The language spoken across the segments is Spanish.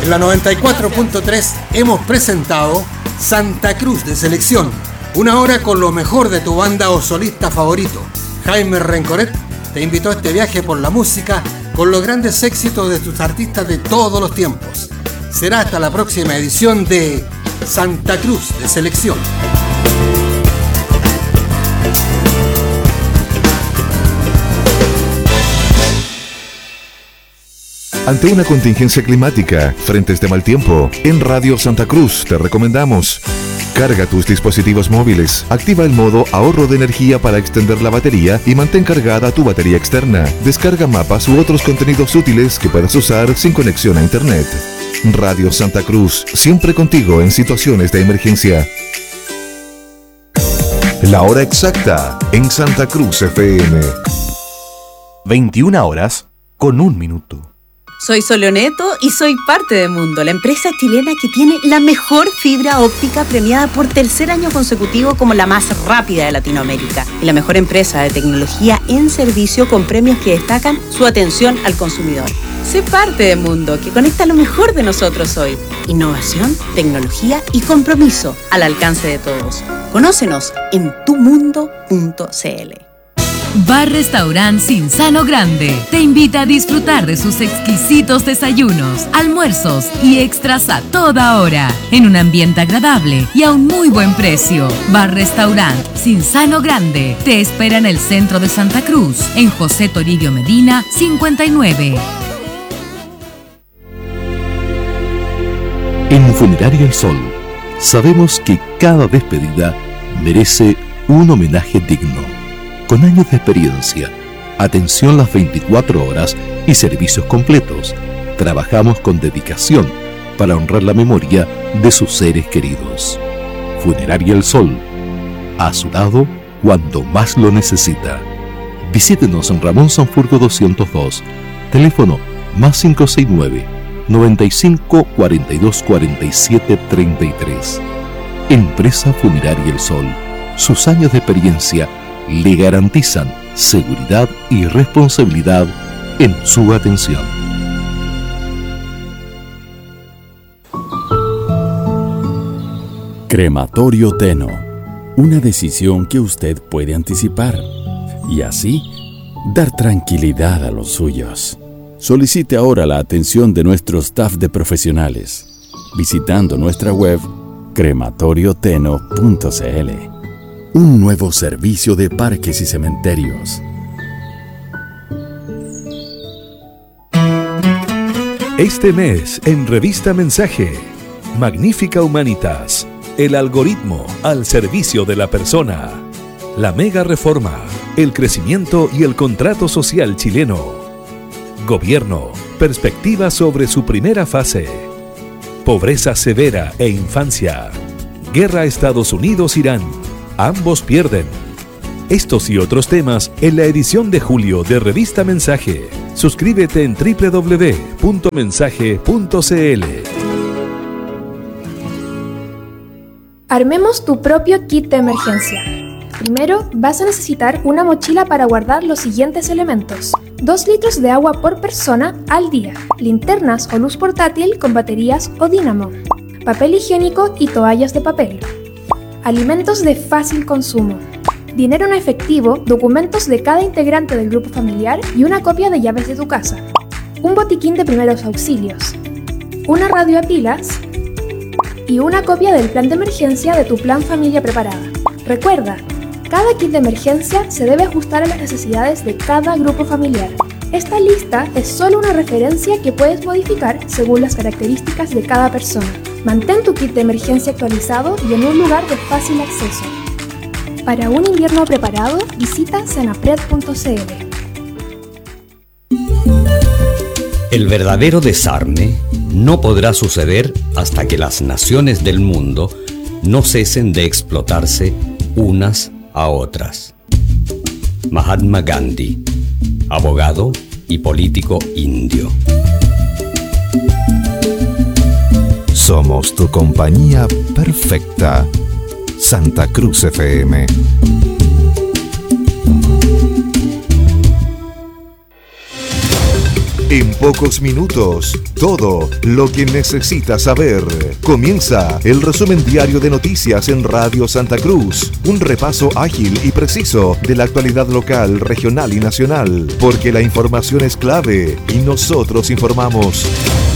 En la 94.3 hemos presentado Santa Cruz de Selección, una hora con lo mejor de tu banda o solista favorito. Jaime Rencoret te invitó a este viaje por la música con los grandes éxitos de tus artistas de todos los tiempos. Será hasta la próxima edición de Santa Cruz de Selección. Ante una contingencia climática, frentes de mal tiempo, en Radio Santa Cruz te recomendamos: carga tus dispositivos móviles, activa el modo ahorro de energía para extender la batería y mantén cargada tu batería externa. Descarga mapas u otros contenidos útiles que puedas usar sin conexión a internet. Radio Santa Cruz, siempre contigo en situaciones de emergencia. La hora exacta en Santa Cruz FM. 21:01. Soy Soleoneto y soy parte de Mundo, la empresa chilena que tiene la mejor fibra óptica premiada por tercer año consecutivo como la más rápida de Latinoamérica y la mejor empresa de tecnología en servicio con premios que destacan su atención al consumidor. Sé parte de Mundo, que conecta lo mejor de nosotros hoy. Innovación, tecnología y compromiso al alcance de todos. Conócenos en tumundo.cl. Bar Restaurant Cinzano Grande te invita a disfrutar de sus exquisitos desayunos, almuerzos y extras a toda hora, en un ambiente agradable y a un muy buen precio. Bar Restaurant Cinzano Grande te espera en el centro de Santa Cruz, en José Toribio Medina 59. En Funeraria El Sol sabemos que cada despedida merece un homenaje digno. Con años de experiencia, atención las 24 horas y servicios completos, trabajamos con dedicación para honrar la memoria de sus seres queridos. Funeraria El Sol, a su lado cuando más lo necesita. Visítenos en Ramón Sanfurgo 202, teléfono +569 95 42 47 33. Empresa Funeraria El Sol, sus años de experiencia le garantizan seguridad y responsabilidad en su atención. Crematorio Teno, una decisión que usted puede anticipar y así dar tranquilidad a los suyos. Solicite ahora la atención de nuestro staff de profesionales visitando nuestra web crematorioteno.cl. Un nuevo servicio de parques y cementerios. Este mes en Revista Mensaje, Magnífica Humanitas, el algoritmo al servicio de la persona, la mega reforma, el crecimiento y el contrato social chileno, gobierno, perspectiva sobre su primera fase, pobreza severa e infancia, guerra Estados Unidos-Irán, ambos pierden. Estos y otros temas en la edición de julio de Revista Mensaje. Suscríbete en www.mensaje.cl. Armemos tu propio kit de emergencia. Primero, vas a necesitar una mochila para guardar los siguientes elementos: 2 litros de agua por persona al día, linternas o luz portátil con baterías o dínamo, papel higiénico y toallas de papel, alimentos de fácil consumo, dinero en efectivo, documentos de cada integrante del grupo familiar y una copia de llaves de tu casa, un botiquín de primeros auxilios, una radio a pilas y una copia del plan de emergencia de tu plan familia preparada. Recuerda, cada kit de emergencia se debe ajustar a las necesidades de cada grupo familiar. Esta lista es solo una referencia que puedes modificar según las características de cada persona. Mantén tu kit de emergencia actualizado y en un lugar de fácil acceso. Para un invierno preparado, visita senapred.cl. El verdadero desarme no podrá suceder hasta que las naciones del mundo no cesen de explotarse unas a otras. Mahatma Gandhi, abogado y político indio. Somos tu compañía perfecta. Santa Cruz FM. En pocos minutos, todo lo que necesitas saber. Comienza el resumen diario de noticias en Radio Santa Cruz. Un repaso ágil y preciso de la actualidad local, regional y nacional. Porque la información es clave y nosotros informamos.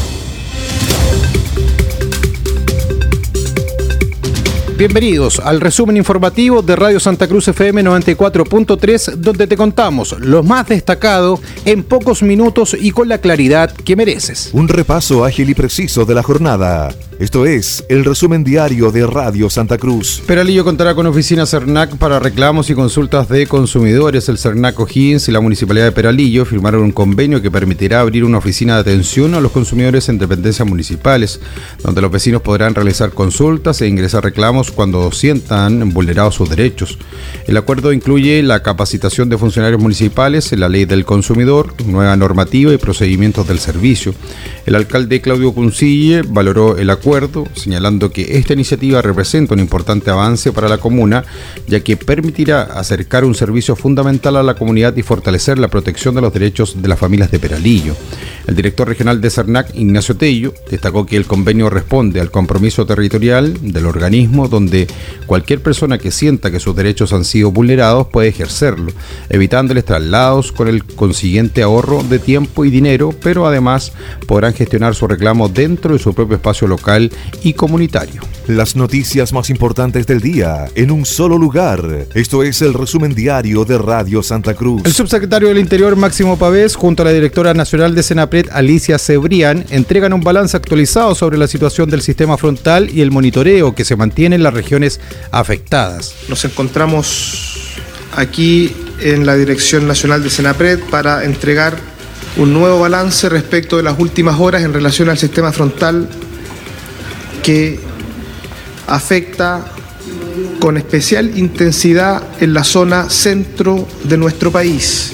Bienvenidos al resumen informativo de Radio Santa Cruz FM 94.3, donde te contamos lo más destacado en pocos minutos y con la claridad que mereces. Un repaso ágil y preciso de la jornada. Esto es el resumen diario de Radio Santa Cruz. Peralillo contará con oficina CERNAC para reclamos y consultas de consumidores. El CERNAC O'Higgins y la Municipalidad de Peralillo firmaron un convenio que permitirá abrir una oficina de atención a los consumidores en dependencias municipales, donde los vecinos podrán realizar consultas e ingresar reclamos cuando sientan vulnerados sus derechos. El acuerdo incluye la capacitación de funcionarios municipales en la ley del consumidor, nueva normativa y procedimientos del servicio. El alcalde Claudio Cuncille valoró el acuerdo, señalando que esta iniciativa representa un importante avance para la comuna, ya que permitirá acercar un servicio fundamental a la comunidad y fortalecer la protección de los derechos de las familias de Peralillo. El director regional de CERNAC, Ignacio Tello, destacó que el convenio responde al compromiso territorial del organismo, donde cualquier persona que sienta que sus derechos han sido vulnerados puede ejercerlo, evitándoles traslados con el consiguiente ahorro de tiempo y dinero, pero además podrán gestionar su reclamo dentro de su propio espacio local y comunitario. Las noticias más importantes del día en un solo lugar. Esto es el resumen diario de Radio Santa Cruz. El subsecretario del Interior, Máximo Pavés, junto a la directora nacional de Senapred, Alicia Cebrián, entregan un balance actualizado sobre la situación del sistema frontal y el monitoreo que se mantiene en las regiones afectadas. Nos encontramos aquí en la Dirección Nacional de Senapred para entregar un nuevo balance respecto de las últimas horas en relación al sistema frontal que afecta con especial intensidad en la zona centro de nuestro país.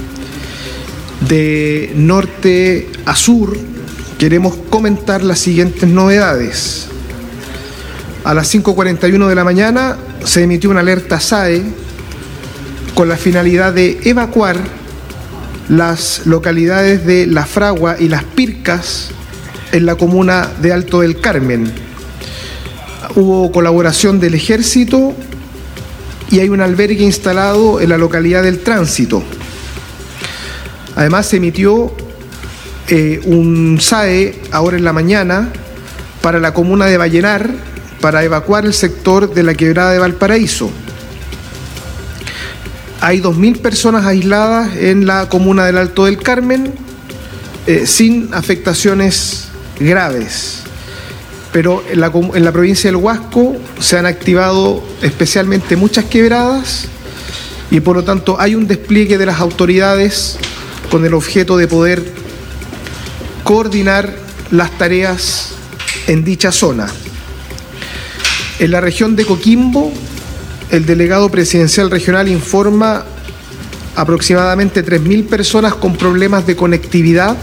De norte a sur queremos comentar las siguientes novedades. A las 5:41 de la mañana se emitió una alerta SAE con la finalidad de evacuar las localidades de La Fragua y Las Pircas en la comuna de Alto del Carmen. Hubo colaboración del Ejército y hay un albergue instalado en la localidad del Tránsito. Además se emitió un SAE ahora en la mañana para la comuna de Vallenar para evacuar el sector de la quebrada de Valparaíso. Hay 2.000 personas aisladas en la comuna del Alto del Carmen sin afectaciones graves. Pero en la provincia del Huasco se han activado especialmente muchas quebradas y por lo tanto hay un despliegue de las autoridades con el objeto de poder coordinar las tareas en dicha zona. En la región de Coquimbo, el delegado presidencial regional informa aproximadamente 3.000 personas con problemas de conectividad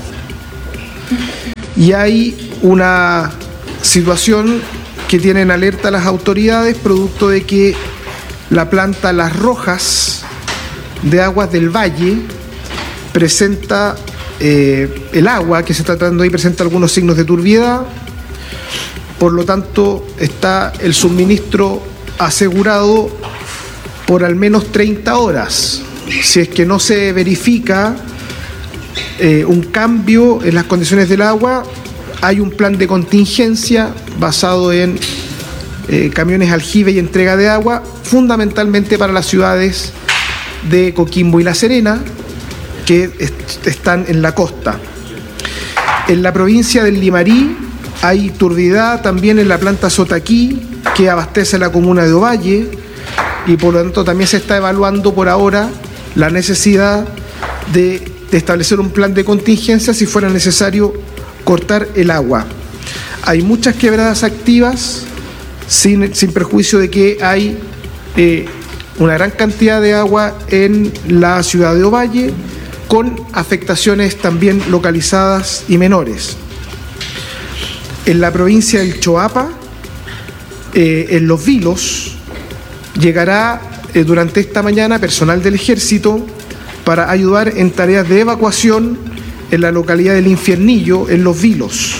y hay una situación que tiene en alerta a las autoridades producto de que la planta Las Rojas de Aguas del Valle presenta el agua que se está tratando ahí presenta algunos signos de turbiedad, por lo tanto está el suministro asegurado por al menos 30 horas. Si es que no se verifica un cambio en las condiciones del agua, hay un plan de contingencia basado en camiones aljibe y entrega de agua, fundamentalmente para las ciudades de Coquimbo y La Serena, que están en la costa. En la provincia del Limarí hay turbidez también en la planta Sotaquí, que abastece la comuna de Ovalle, y por lo tanto también se está evaluando por ahora la necesidad de establecer un plan de contingencia si fuera necesario cortar el agua. Hay muchas quebradas activas, sin perjuicio de que hay una gran cantidad de agua en la ciudad de Ovalle, con afectaciones también localizadas y menores. En la provincia del Choapa, en Los Vilos, llegará durante esta mañana personal del Ejército para ayudar en tareas de evacuación en la localidad del Infiernillo, en Los Vilos.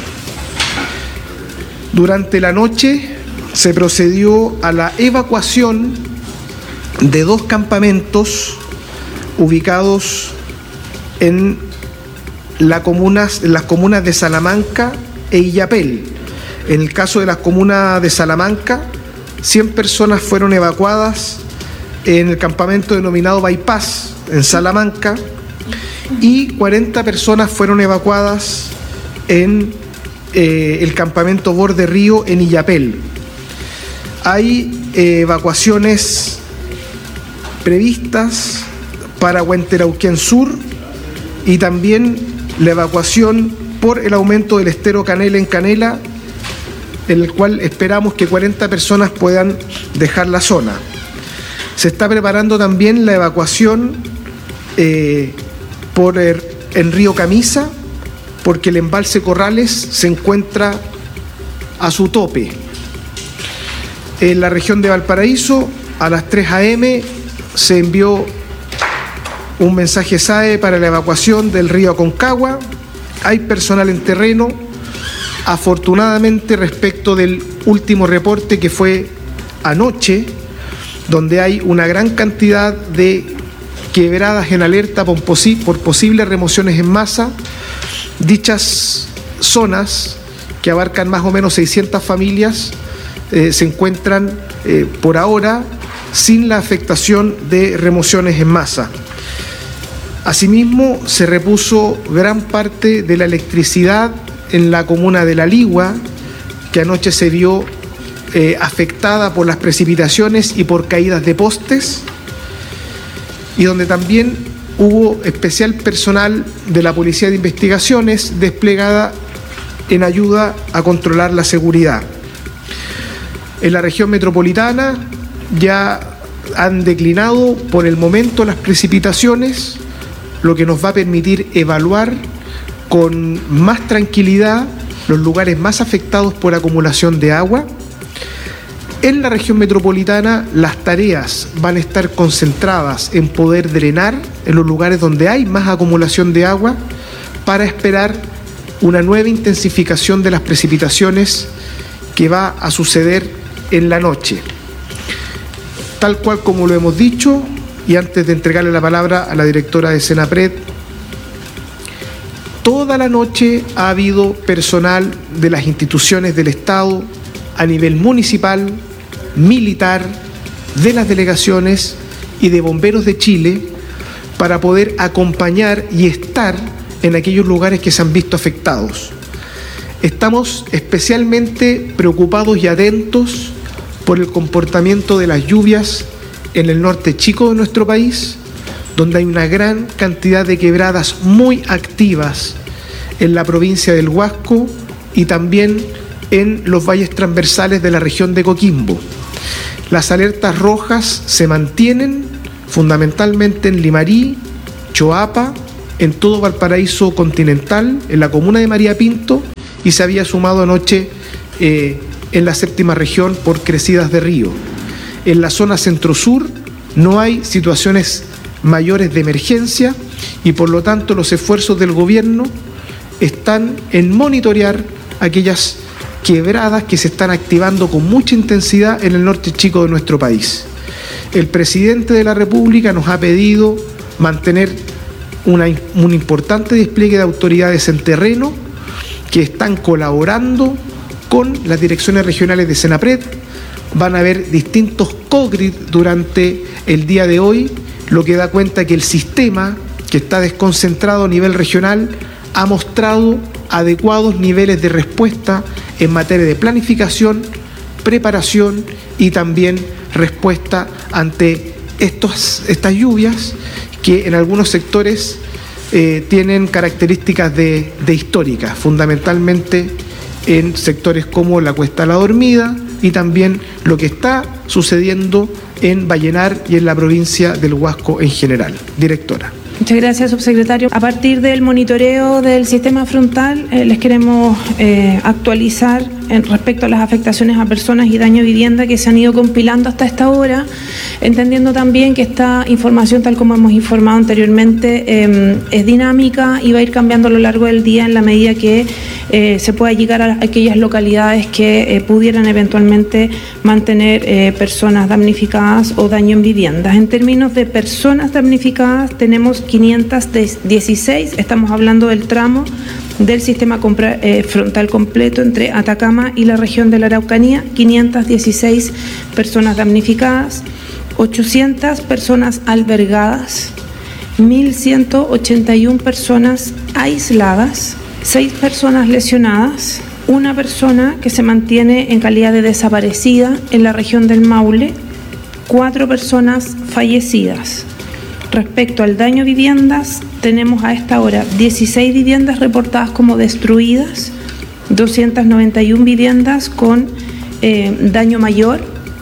Durante la noche se procedió a la evacuación de 2 campamentos ubicados en las comunas de Salamanca e Illapel. En el caso de la comuna de Salamanca, 100 personas fueron evacuadas en el campamento denominado Bypass, en Salamanca, y 40 personas fueron evacuadas en el campamento Borde Río, en Illapel. Hay evacuaciones previstas para Huenterauquén Sur y también la evacuación por el aumento del estero Canela en Canela, en el cual esperamos que 40 personas puedan dejar la zona. Se está preparando también la evacuación en Río Camisa, porque el embalse Corrales se encuentra a su tope. En la región de Valparaíso, a las 3 a.m. se envió un mensaje SAE para la evacuación del río Aconcagua. Hay personal en terreno. Afortunadamente, respecto del último reporte que fue anoche, donde hay una gran cantidad de quebradas en alerta por posibles remociones en masa, dichas zonas, que abarcan más o menos 600 familias, se encuentran por ahora sin la afectación de remociones en masa. Asimismo, se repuso gran parte de la electricidad en la comuna de La Ligua, que anoche se vio afectada por las precipitaciones y por caídas de postes, y donde también hubo especial personal de la Policía de Investigaciones desplegada en ayuda a controlar la seguridad. En la región metropolitana ya han declinado por el momento las precipitaciones, lo que nos va a permitir evaluar con más tranquilidad los lugares más afectados por acumulación de agua. En la región metropolitana, las tareas van a estar concentradas en poder drenar en los lugares donde hay más acumulación de agua, para esperar una nueva intensificación de las precipitaciones que va a suceder en la noche. Tal cual como lo hemos dicho, y antes de entregarle la palabra a la directora de Senapred, toda la noche ha habido personal de las instituciones del Estado a nivel municipal, militar, de las delegaciones y de Bomberos de Chile para poder acompañar y estar en aquellos lugares que se han visto afectados. Estamos especialmente preocupados y atentos por el comportamiento de las lluvias en el norte chico de nuestro país, donde hay una gran cantidad de quebradas muy activas en la provincia del Huasco y también en los valles transversales de la región de Coquimbo. Las alertas rojas se mantienen fundamentalmente en Limarí, Choapa, en todo Valparaíso continental, en la comuna de María Pinto, y se había sumado anoche en la séptima región por crecidas de río. En la zona centro-sur no hay situaciones mayores de emergencia y por lo tanto los esfuerzos del gobierno están en monitorear aquellas quebradas que se están activando con mucha intensidad en el norte chico de nuestro país. El presidente de la República nos ha pedido mantener un importante despliegue de autoridades en terreno que están colaborando con las direcciones regionales de Senapred. Van a haber distintos COGRID durante el día de hoy, lo que da cuenta que el sistema, que está desconcentrado a nivel regional, ha mostrado adecuados niveles de respuesta en materia de planificación, preparación y también respuesta ante estas lluvias que en algunos sectores tienen características de históricas, fundamentalmente en sectores como la Cuesta La Dormida y también lo que está sucediendo en Vallenar y en la provincia del Huasco en general. Directora. Muchas gracias, subsecretario. A partir del monitoreo del sistema frontal, les queremos actualizar respecto a las afectaciones a personas y daño a vivienda que se han ido compilando hasta esta hora, entendiendo también que esta información, tal como hemos informado anteriormente, es dinámica y va a ir cambiando a lo largo del día en la medida que se pueda llegar a aquellas localidades que pudieran eventualmente mantener personas damnificadas o daño en viviendas. En términos de personas damnificadas tenemos 516, estamos hablando del tramo del sistema frontal completo entre Atacama y la región de la Araucanía, 516 personas damnificadas, 800 personas albergadas, 1.181 personas aisladas, 6 personas lesionadas, una persona que se mantiene en calidad de desaparecida en la región del Maule, 4 personas fallecidas. Respecto al daño a viviendas, tenemos a esta hora 16 viviendas reportadas como destruidas, 291 viviendas con daño mayor,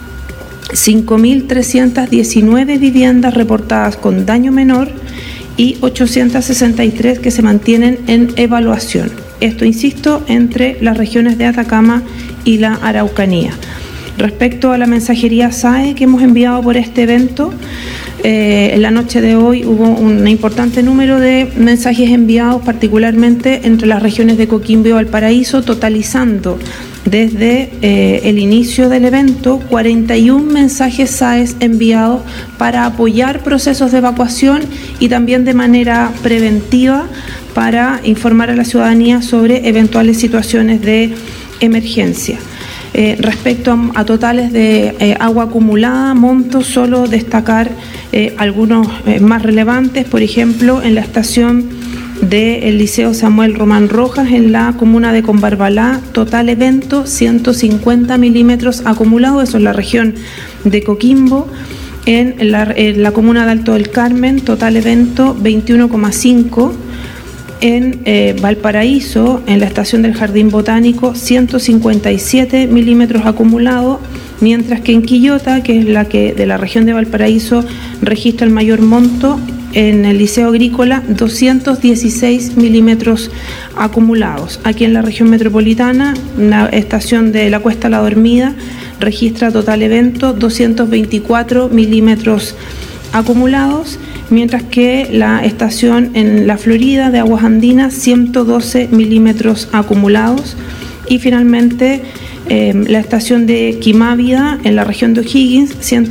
5.319 viviendas reportadas con daño menor y 863 que se mantienen en evaluación. Esto, insisto, entre las regiones de Atacama y la Araucanía. Respecto a la mensajería SAE que hemos enviado por este evento, en la noche de hoy hubo un importante número de mensajes enviados, particularmente entre las regiones de Coquimbo y Valparaíso, totalizando desde el inicio del evento 41 mensajes SAES enviados para apoyar procesos de evacuación y también de manera preventiva para informar a la ciudadanía sobre eventuales situaciones de emergencia. Respecto a totales de agua acumulada, montos, solo destacar algunos más relevantes. Por ejemplo, en la estación del Liceo Samuel Román Rojas, en la comuna de Combarbalá, total evento 150 milímetros acumulados, eso es la región de Coquimbo. En la comuna de Alto del Carmen, total evento 21,5. En Valparaíso, en la estación del Jardín Botánico, 157 milímetros acumulados, mientras que en Quillota, que es la que de la región de Valparaíso registra el mayor monto, en el Liceo Agrícola, 216 milímetros acumulados. Aquí en la región metropolitana, la estación de la Cuesta La Dormida registra total evento 224 milímetros acumulados, mientras que la estación en la Florida de Aguas Andinas, 112 milímetros acumulados. Y finalmente la estación de Quimávida en la región de O'Higgins,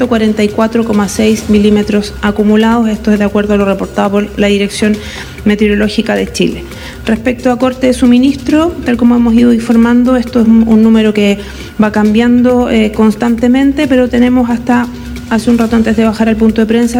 144,6 milímetros acumulados. Esto es de acuerdo a lo reportado por la Dirección Meteorológica de Chile. Respecto a corte de suministro, tal como hemos ido informando, esto es un número que va cambiando constantemente, pero tenemos hasta hace un rato antes de bajar al punto de prensa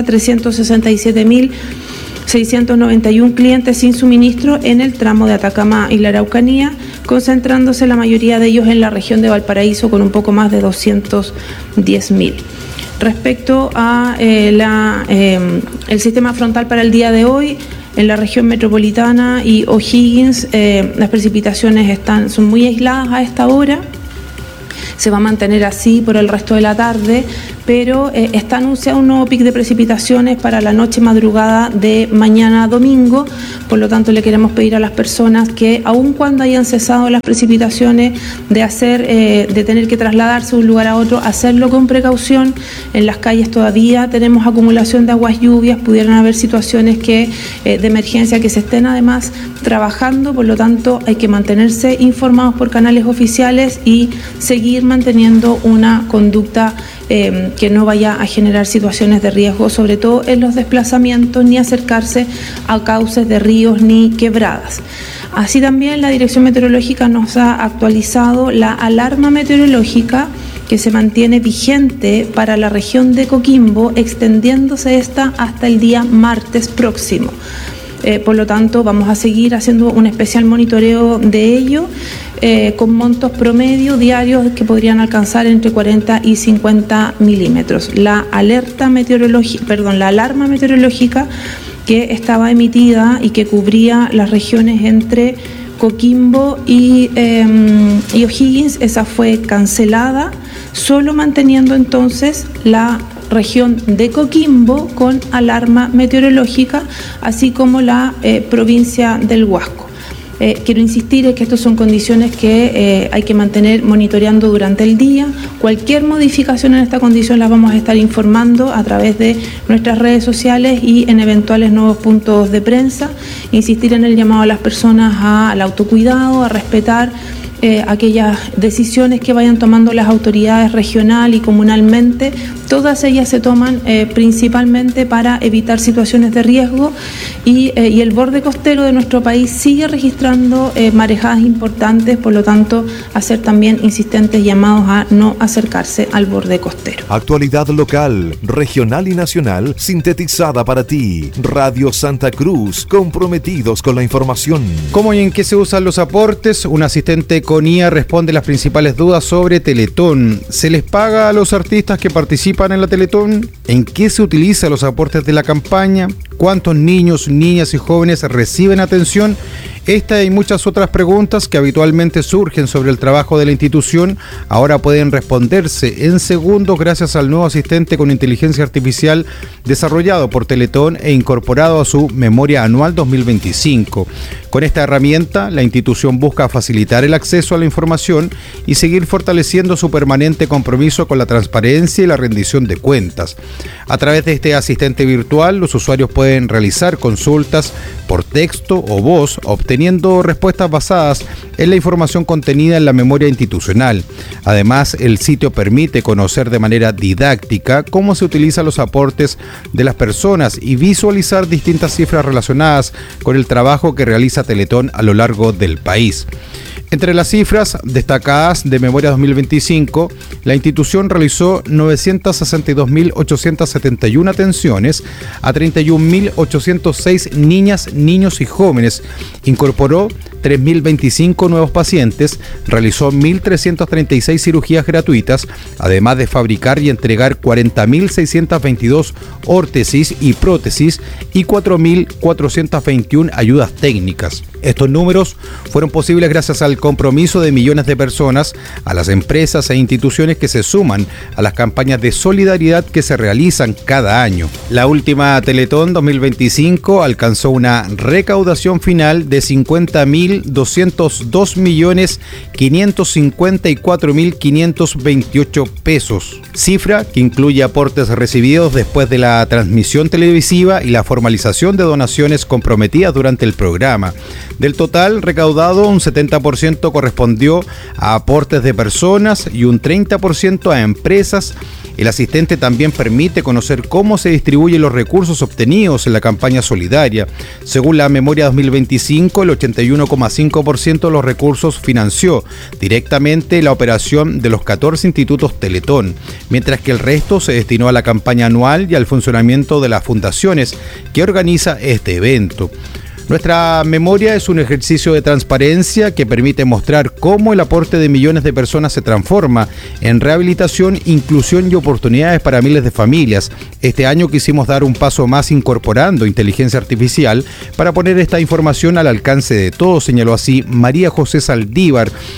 367.691 clientes sin suministro en el tramo de Atacama y la Araucanía, concentrándose la mayoría de ellos en la región de Valparaíso con un poco más de 210.000. Respecto a el sistema frontal para el día de hoy, en la región metropolitana y O'Higgins, las precipitaciones son muy aisladas a esta hora. Se va a mantener así por el resto de la tarde, pero está anunciado un nuevo pic de precipitaciones para la noche madrugada de mañana domingo. Por lo tanto, le queremos pedir a las personas que, aun cuando hayan cesado las precipitaciones, de tener que trasladarse de un lugar a otro, hacerlo con precaución. En las calles todavía tenemos acumulación de aguas lluvias, pudieran haber situaciones de emergencia que se estén además trabajando. Por lo tanto, hay que mantenerse informados por canales oficiales y seguir manteniendo una conducta que no vaya a generar situaciones de riesgo, sobre todo en los desplazamientos, ni acercarse a cauces de ríos ni quebradas. Así también la Dirección Meteorológica nos ha actualizado la alarma meteorológica que se mantiene vigente para la región de Coquimbo, extendiéndose esta hasta el día martes próximo. Por lo tanto, vamos a seguir haciendo un especial monitoreo de ello, con montos promedio diarios que podrían alcanzar entre 40 y 50 milímetros. La alarma meteorológica que estaba emitida y que cubría las regiones entre Coquimbo y O'Higgins, esa fue cancelada, solo manteniendo entonces la región de Coquimbo con alarma meteorológica, así como la provincia del Huasco. quiero insistir es que estas son condiciones que hay que mantener monitoreando durante el día. Cualquier modificación en esta condición la vamos a estar informando a través de nuestras redes sociales y en eventuales nuevos puntos de prensa. Insistir en el llamado a las personas al autocuidado, a respetar aquellas decisiones que vayan tomando las autoridades regional y comunalmente. Todas ellas se toman principalmente para evitar situaciones de riesgo y el borde costero de nuestro país sigue registrando marejadas importantes, por lo tanto hacer también insistentes llamados a no acercarse al borde costero. Actualidad local, regional y nacional sintetizada para ti. Radio Santa Cruz, comprometidos con la información. ¿Cómo y en qué se usan los aportes? Un asistente con IA responde las principales dudas sobre Teletón. ¿Se les paga a los artistas que participan en la Teletón? ¿En qué se utilizan los aportes de la campaña? ¿Cuántos niños, niñas y jóvenes reciben atención? Esta y muchas otras preguntas que habitualmente surgen sobre el trabajo de la institución ahora pueden responderse en segundos gracias al nuevo asistente con inteligencia artificial desarrollado por Teletón e incorporado a su memoria anual 2025. Con esta herramienta, la institución busca facilitar el acceso a la información y seguir fortaleciendo su permanente compromiso con la transparencia y la rendición de cuentas. A través de este asistente virtual, los usuarios pueden realizar consultas por texto o voz, obteniendo respuestas basadas en la información contenida en la memoria institucional. Además, el sitio permite conocer de manera didáctica cómo se utilizan los aportes de las personas y visualizar distintas cifras relacionadas con el trabajo que realiza Teletón a lo largo del país. Entre las cifras destacadas de Memoria 2025, la institución realizó 962.871 atenciones a 31.806 niñas, niños y jóvenes, incorporó 3.025 nuevos pacientes, realizó 1.336 cirugías gratuitas, además de fabricar y entregar 40.622 órtesis y prótesis y 4.421 ayudas técnicas. Estos números fueron posibles gracias al compromiso de millones de personas, a las empresas e instituciones que se suman a las campañas de solidaridad que se realizan cada año. La última Teletón 2025 alcanzó una recaudación final de 50.202.554.528 pesos, cifra que incluye aportes recibidos después de la transmisión televisiva y la formalización de donaciones comprometidas durante el programa. Del total recaudado, un 70% correspondió a aportes de personas y un 30% a empresas. El asistente también permite conocer cómo se distribuyen los recursos obtenidos en la campaña solidaria. Según la memoria 2025, el 81,5% de los recursos financió directamente la operación de los 14 institutos Teletón, mientras que el resto se destinó a la campaña anual y al funcionamiento de las fundaciones que organiza este evento. Nuestra memoria es un ejercicio de transparencia que permite mostrar cómo el aporte de millones de personas se transforma en rehabilitación, inclusión y oportunidades para miles de familias. Este año quisimos dar un paso más incorporando inteligencia artificial para poner esta información al alcance de todos, señaló así María José Saldívar,